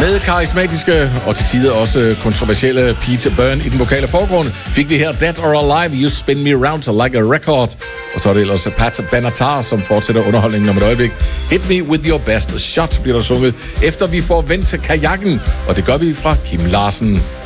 Med karismatiske og til tider også kontroversielle Peter Byrne i den vokale forgrund, fik vi her Dead or Alive, You Spin Me Round Like a Record. Og så er det ellers Pat Benatar, som fortsætter underholdningen om et øjeblik. Hit Me With Your Best Shot bliver der sunget, efter vi får vendt til kajakken, og det gør vi fra Kim Larsen.